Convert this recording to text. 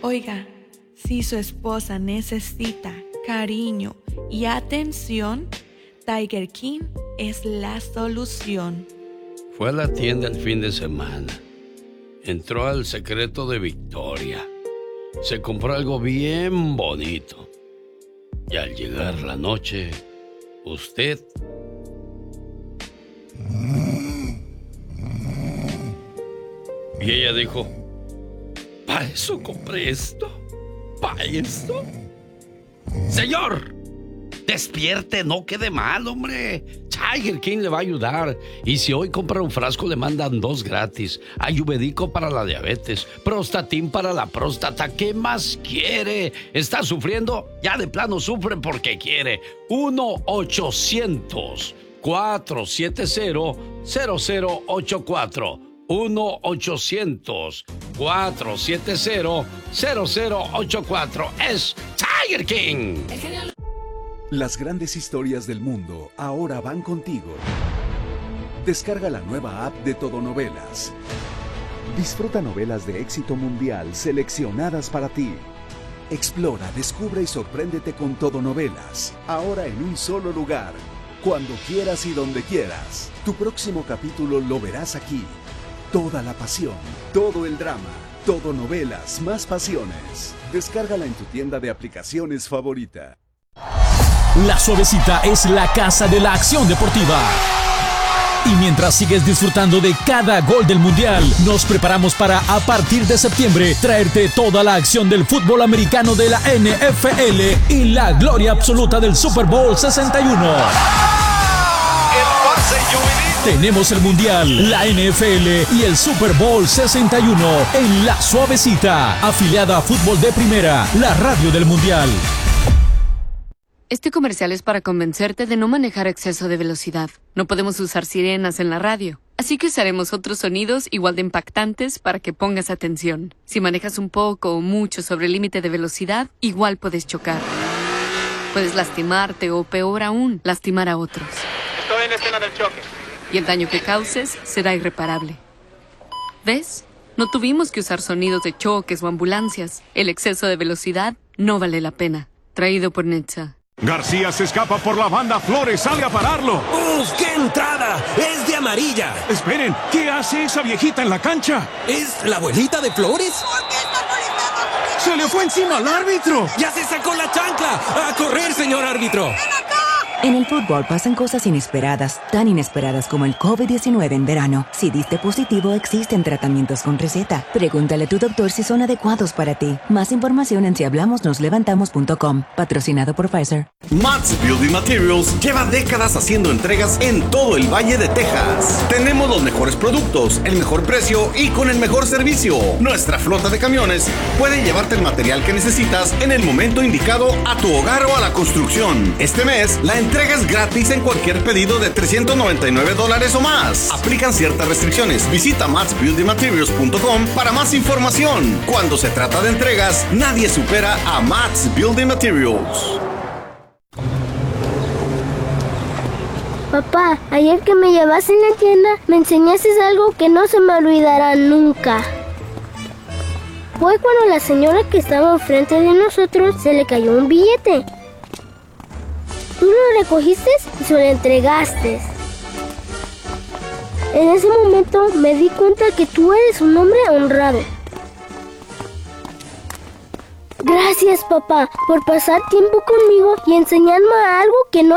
Oiga, si su esposa necesita cariño y atención, Tiger King es la solución. Fue a la tienda el fin de semana. Entró al Secreto de Victoria. Se compró algo bien bonito. Y al llegar la noche, usted... Y ella dijo, ¿para eso compré esto? ¿Para esto? Señor, despierte, no quede mal, hombre. Tiger King le va a ayudar. Y si hoy compra un frasco, le mandan 2 gratis. Ayurvédico para la diabetes, Prostatin para la próstata. ¿Qué más quiere? ¿Está sufriendo? Ya de plano sufre porque quiere. 1-800-470-0084. 1-800-470-0084. Es Tiger King. Las grandes historias del mundo ahora van contigo. Descarga la nueva app de Todonovelas. Disfruta novelas de éxito mundial seleccionadas para ti. Explora, descubre y sorpréndete con Todonovelas. Ahora en un solo lugar. Cuando quieras y donde quieras. Tu próximo capítulo lo verás aquí. Toda la pasión, todo el drama, Todonovelas más pasiones. Descárgala en tu tienda de aplicaciones favorita. La Suavecita es la casa de la acción deportiva. Y mientras sigues disfrutando de cada gol del Mundial, nos preparamos para, a partir de septiembre, traerte toda la acción del fútbol americano de la NFL y la gloria absoluta del Super Bowl 61. Tenemos el Mundial, la NFL y el Super Bowl 61 en La Suavecita, afiliada a Fútbol de Primera, la radio del Mundial. Este comercial es para convencerte de no manejar a exceso de velocidad. No podemos usar sirenas en la radio, así que usaremos otros sonidos igual de impactantes para que pongas atención. Si manejas un poco o mucho sobre el límite de velocidad, igual puedes chocar. Puedes lastimarte o, peor aún, lastimar a otros. Estoy en la escena del choque. Y el daño que causes será irreparable. ¿Ves? No tuvimos que usar sonidos de choques o ambulancias. El exceso de velocidad no vale la pena. Traído por Netza. García se escapa por la banda, Flores sale a pararlo. ¡Uf, qué entrada! ¡Es de amarilla! Esperen, ¿qué hace esa viejita en la cancha? ¿Es la abuelita de Flores? ¿Por qué está molestando? ¡Se le fue encima al árbitro! ¡Ya se sacó la chancla! ¡A correr, señor árbitro! ¡Ven acá! En el fútbol pasan cosas inesperadas, tan inesperadas como el COVID-19 en verano. Si diste positivo, existen tratamientos con receta. Pregúntale a tu doctor si son adecuados para ti. Más información en sihablamosnoslevantamos.com. Patrocinado por Pfizer. Matt's Building Materials lleva décadas haciendo entregas en todo el Valle de Texas. Tenemos los mejores productos, el mejor precio y con el mejor servicio. Nuestra flota de camiones puede llevarte el material que necesitas en el momento indicado a tu hogar o a la construcción. Este mes, la entrega es gratis en cualquier pedido de $399 o más. Aplican ciertas restricciones. Visita mattsbuildingmaterials.com para más información. Cuando se trata de entregas, nadie supera a Matt's Building Materials. Papá, ayer que me llevaste en la tienda, me enseñaste algo que no se me olvidará nunca. Fue cuando la señora que estaba enfrente de nosotros se le cayó un billete. Tú lo recogiste y se lo entregaste. En ese momento me di cuenta que tú eres un hombre honrado. Gracias, papá, por pasar tiempo conmigo y enseñarme algo que no